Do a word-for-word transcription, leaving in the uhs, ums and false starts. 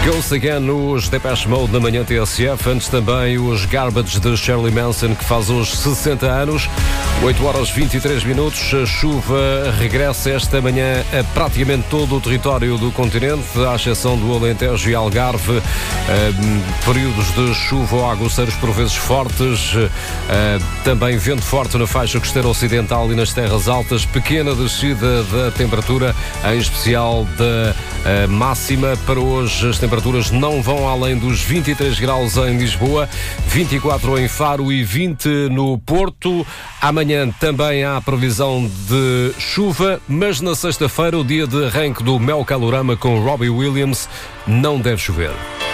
Ghost Again nos Depeche Mode na manhã T S F. Antes também os Garbage de Shirley Manson, que faz hoje sessenta anos. oito horas e vinte e três minutos. A chuva regressa esta manhã a praticamente todo o território do continente, à exceção do Alentejo e Algarve. Uh, períodos de chuva ou aguaceiros por vezes fortes. Uh, também vento forte na faixa costeira ocidental e nas terras altas. Pequena descida da temperatura, em especial da uh, máxima. Para hoje as temperaturas não vão além dos vinte e três graus em Lisboa, vinte e quatro em Faro e vinte no Porto. Amanhã também há previsão de chuva, mas na sexta-feira, o dia de arranque do Mel Calorama com Robbie Williams, não deve chover.